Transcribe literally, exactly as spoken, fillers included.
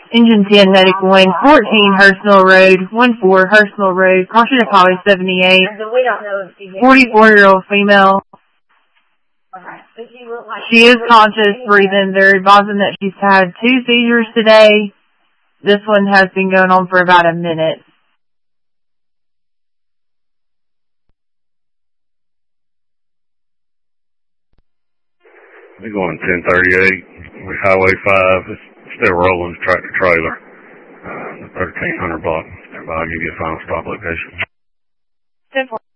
Engine ten, medic one, fourteen Hurst Mill Road, one four Hurst Mill Road, caution of Highway seventy-eight, forty-four-year-old female. She is conscious, breathing. They're advising that she's had two seizures today. This one has been going on for about a minute. We're going ten thirty-eight. We're Highway five. It's still rolling, tractor trailer. Uh, the thirteen hundred block. I'll give you a final stop location. ten four.